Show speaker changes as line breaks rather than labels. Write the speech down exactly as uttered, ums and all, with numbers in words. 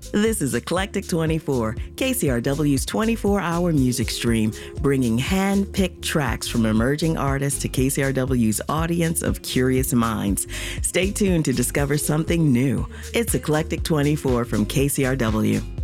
This is Eclectic twenty-four, K C R W's twenty-four hour music stream, bringing hand-picked tracks from emerging artists to K C R W's audience of curious minds. Stay tuned to discover something new. It's Eclectic twenty-four from K C R W.